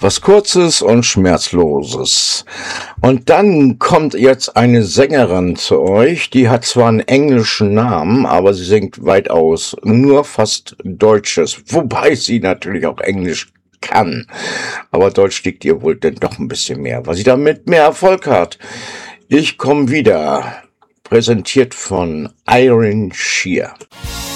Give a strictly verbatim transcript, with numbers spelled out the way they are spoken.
Was Kurzes und Schmerzloses. Und dann kommt jetzt eine Sängerin zu euch, die hat zwar einen englischen Namen, aber sie singt weitaus nur fast Deutsches, wobei sie natürlich auch Englisch kann. Aber Deutsch liegt ihr wohl denn doch ein bisschen mehr, weil sie damit mehr Erfolg hat. Ich komme wieder, präsentiert von Iron Shear.